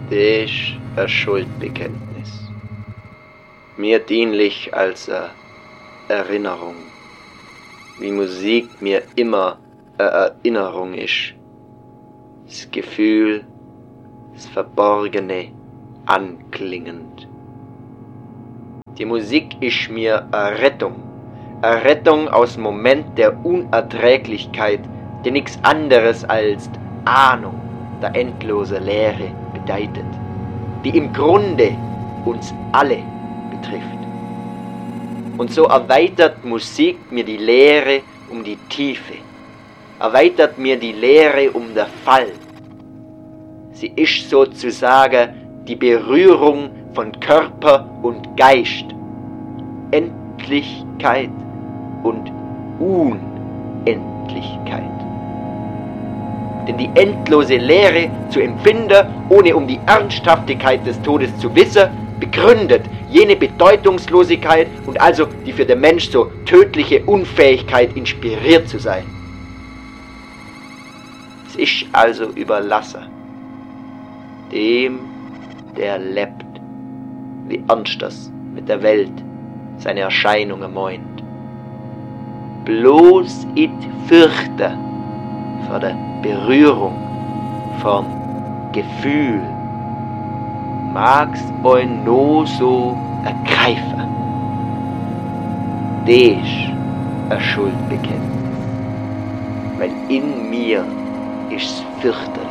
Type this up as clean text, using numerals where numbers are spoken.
Das ist ein Schuldbekenntnis. Mir dienlich als eine Erinnerung. Wie Musik mir immer eine Erinnerung ist. Das Gefühl, das Verborgene, anklingend. Die Musik ist mir eine Rettung aus dem Moment der Unerträglichkeit, die nichts anderes als Ahnung der endlosen Leere bedeutet, die im Grunde uns alle betrifft. Und so erweitert Musik mir die Leere um die Tiefe, erweitert mir die Leere um den Fall. Sie ist sozusagen die Berührung von Körper und Geist, Endlichkeit und Unendlichkeit. Denn die endlose Leere zu empfinden, ohne um die Ernsthaftigkeit des Todes zu wissen, begründet jene Bedeutungslosigkeit und also die für den Mensch so tödliche Unfähigkeit, inspiriert zu sein. Es ist also überlassen dem, der lebt, wie ernst das mit der Welt seine Erscheinungen meint. Bloß it fürchte vor der Berührung vom Gefühl, mag's euch no so ergreifen. Das ist ein Schuldbekenntnis, weil in mir ist's fürchterlich.